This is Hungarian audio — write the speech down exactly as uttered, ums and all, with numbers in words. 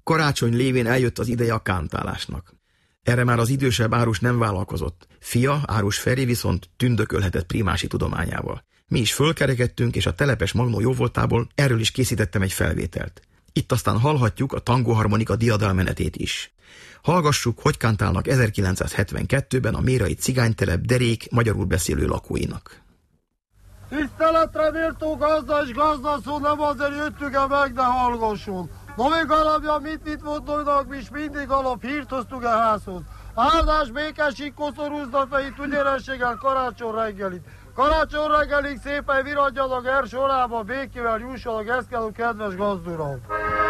Karácsony lévén eljött az ideje a kántálásnak. Erre már az idősebb árus nem vállalkozott. Fia, árus Feri viszont tündökölhetett primási tudományával. Mi is fölkerekedtünk, és a telepes Magnó jóvoltából erről is készítettem egy felvételt. Itt aztán hallhatjuk a tangóharmonika diadalmenetét is. Hallgassuk, hogy kántálnak ezerkilencszázhetvenkettőben a mérai cigánytelep derék magyarul beszélő lakóinak. Tiszteletre méltó gazda és gazdaszó, nem azért jöttük el meg, de hallgasson. Na még alapja mit mit mondnak, mi is mindig alap hírt hoztuk a házhoz. Áldás, békesség, koszorúzna fejét, ügyerességgel karácsony reggelit. Karácsony reggelig szépen viradjanak er sorába, békével jussanak, ezt kell a kedves gazduram.